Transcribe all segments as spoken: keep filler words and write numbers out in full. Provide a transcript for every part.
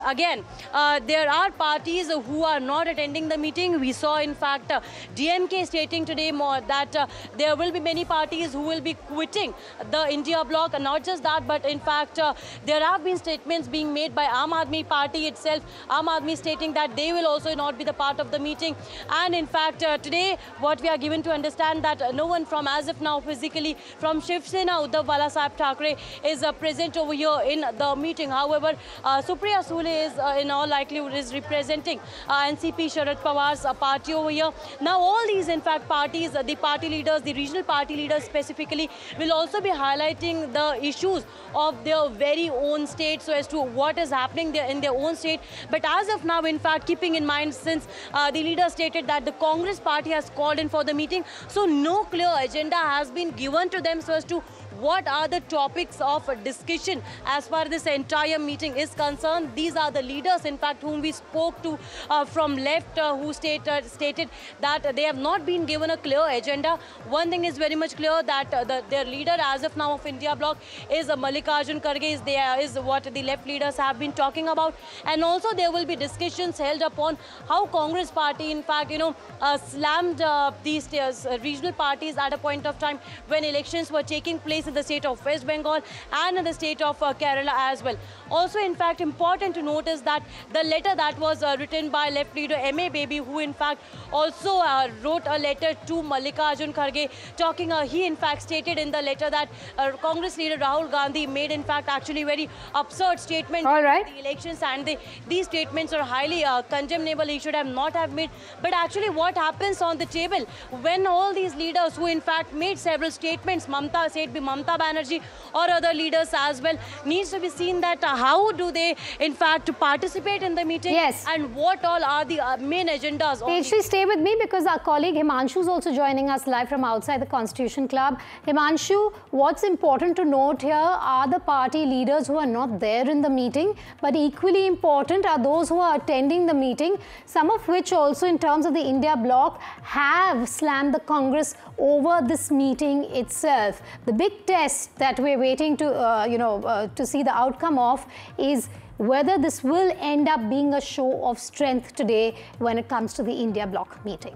Again, uh, there are parties who are not attending the meeting. We saw, in fact, uh, D M K stating today more that uh, there will be many parties who will be quitting the India bloc. And not just that, but in fact, uh, there have been statements being made by Aam Aadmi Party itself. Aam Aadmi stating that they will also not be the part of the meeting. And in fact, uh, today, what we are given to understand that uh, no one from, as of now, physically from Shiv Sena, Uddhav Balasaheb Thackeray is uh, present over here in the meeting. However, uh, Supriya Sule is uh, in all likelihood is representing uh, N C P Sharad Pawar's uh, party over here. Now all these in fact parties, uh, the party leaders, the regional party leaders specifically will also be highlighting the issues of their very own state, so as to what is happening there in their own state. But as of now, in fact, keeping in mind, since uh, the leader stated that the Congress party has called in for the meeting, so no clear agenda has been given to them so as to what are the topics of discussion as far as this entire meeting is concerned. These are the leaders, in fact, whom we spoke to uh, from left, uh, who state, uh, stated that they have not been given a clear agenda. One thing is very much clear, that uh, the, their leader as of now of India bloc is uh, Mallikarjun Kharge, is, there, is what the left leaders have been talking about. And also there will be discussions held upon how Congress party, in fact, you know, uh, slammed uh, these uh, regional parties at a point of time when elections were taking place in the state of West Bengal and in the state of uh, Kerala as well. Also, in fact, important to notice that the letter that was uh, written by left leader M A Baby, who in fact also uh, wrote a letter to Mallikarjun Kharge, talking, uh, he in fact stated in the letter that uh, Congress leader Rahul Gandhi made in fact actually very absurd statements All right. in the elections, and they, these statements are highly uh, condemnable. He should have not have made. But actually what happens on the table when all these leaders who in fact made several statements, Mamta said, be Mamta Banerjee or other leaders as well, needs to be seen that uh, how do they in fact participate in the meeting, yes, and what all are the uh, main agendas. Actually, stay with me because our colleague Himanshu is also joining us live from outside the Constitution Club. Himanshu, what's important to note here are the party leaders who are not there in the meeting, but equally important are those who are attending the meeting, some of which also in terms of the India bloc have slammed the Congress over this meeting itself. The big test that we're waiting to, uh, you know, uh, to see the outcome of is whether this will end up being a show of strength today when it comes to the India bloc meeting.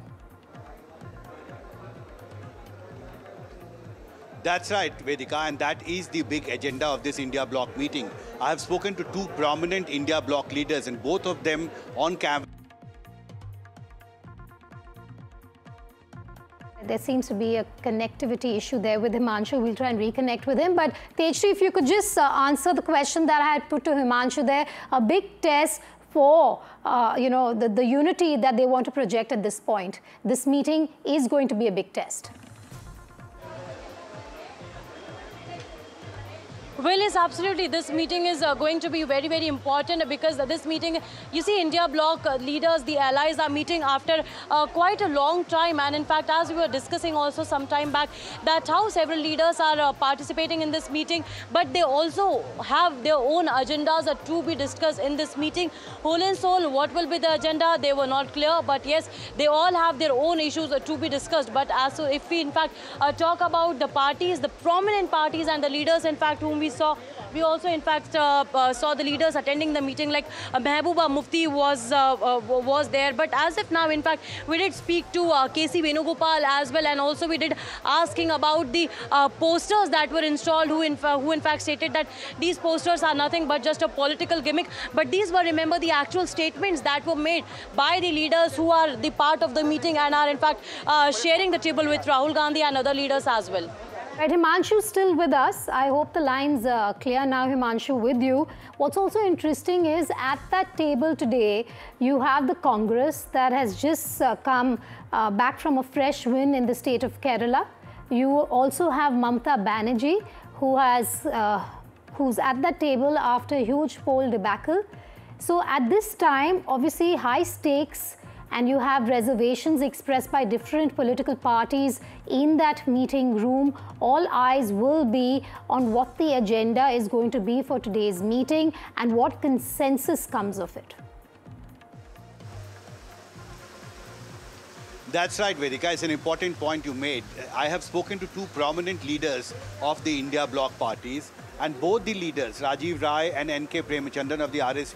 That's right, Vedika, and that is the big agenda of this India bloc meeting. I have spoken to two prominent India bloc leaders, and both of them on camera. There seems to be a connectivity issue there with Himanshu. We'll try and reconnect with him. But Tejasri, if you could just uh, answer the question that I had put to Himanshu there, a big test for, uh, you know, the, the unity that they want to project at this point. This meeting is going to be a big test. Well, yes, absolutely. This meeting is uh, going to be very, very important because this meeting, you see, India bloc uh, leaders, the allies are meeting after uh, quite a long time. And in fact, as we were discussing also some time back, that how several leaders are uh, participating in this meeting, but they also have their own agendas uh, to be discussed in this meeting. Whole and soul, what will be the agenda? They were not clear, but yes, they all have their own issues uh, to be discussed. But as so if we in fact uh, talk about the parties, the prominent parties and the leaders, in fact, whom we saw. We also, in fact, uh, uh, saw the leaders attending the meeting, like uh, Mehbooba Mufti was uh, uh, was there. But as of now, in fact, we did speak to uh, K C Venugopal as well, and also we did asking about the uh, posters that were installed, who in, who in fact stated that these posters are nothing but just a political gimmick. But these were, remember, the actual statements that were made by the leaders who are the part of the meeting and are, in fact, uh, sharing the table with Rahul Gandhi and other leaders as well. Right, Himanshu still with us. I hope the line's uh, clear now, Himanshu, with you. What's also interesting is at that table today, you have the Congress that has just uh, come uh, back from a fresh win in the state of Kerala. You also have Mamta Banerjee, who has, uh, who's at that table after a huge poll debacle. So at this time, obviously high stakes, and you have reservations expressed by different political parties in that meeting room. All eyes will be on what the agenda is going to be for today's meeting and what consensus comes of it. That's right, Vedika. It's an important point you made. I have spoken to two prominent leaders of the India bloc parties, and both the leaders, Rajiv Rai and N K Premachandran of the R S P,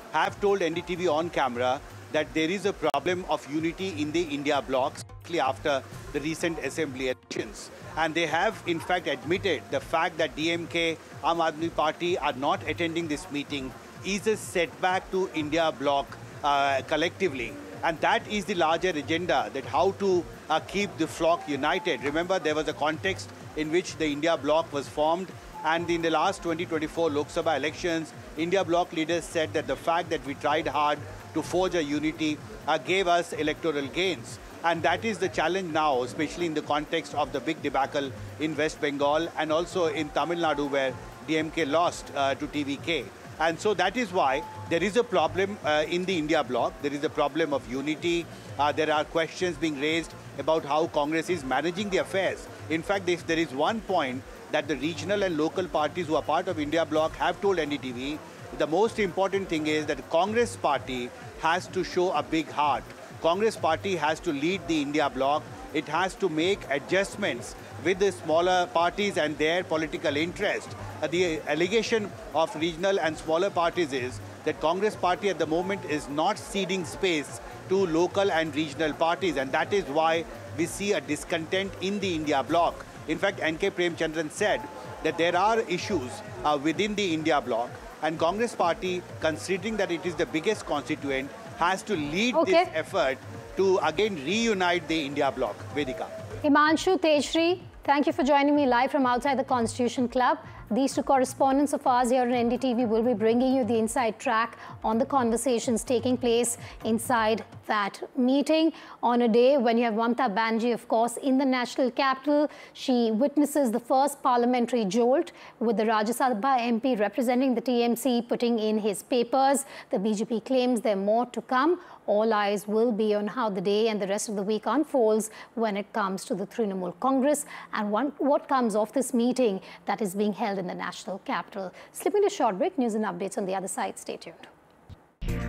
have told N D T V on camera that there is a problem of unity in the India bloc after the recent assembly elections. And they have, in fact, admitted the fact that D M K, Aam Aadmi Party are not attending this meeting is a setback to India bloc uh, collectively. And that is the larger agenda, that how to uh, keep the flock united. Remember, there was a context in which the India bloc was formed. And in the last twenty twenty-four Lok Sabha elections, India bloc leaders said that the fact that we tried hard to forge a unity uh, gave us electoral gains. And that is the challenge now, especially in the context of the big debacle in West Bengal and also in Tamil Nadu, where D M K lost uh, to T V K. And so that is why there is a problem uh, in the India bloc. There is a problem of unity. Uh, there are questions being raised about how Congress is managing the affairs. In fact, if there is one point that the regional and local parties who are part of India bloc have told N D T V, the most important thing is that the Congress party has to show a big heart. Congress party has to lead the India bloc. It has to make adjustments with the smaller parties and their political interest. Uh, the allegation of regional and smaller parties is that Congress party at the moment is not ceding space to local and regional parties, and that is why we see a discontent in the India bloc. In fact, N K Premchandran said that there are issues uh, within the India bloc, and Congress party, considering that it is the biggest constituent, has to lead okay. this effort to again reunite the India bloc. Vedika. Himanshu, Tejashree, thank you for joining me live from outside the Constitution Club. These two correspondents of ours here on N D T V will be bringing you the inside track on the conversations taking place inside that meeting on a day when you have Mamata Banerjee, of course, in the national capital. She witnesses the first parliamentary jolt with the Rajya Sabha M P representing the T M C putting in his papers. The B J P claims there are more to come. All eyes will be on how the day and the rest of the week unfolds when it comes to the Trinamool Congress and one, what comes of this meeting that is being held in the national capital. Slipping to a short break, news and updates on the other side. Stay tuned.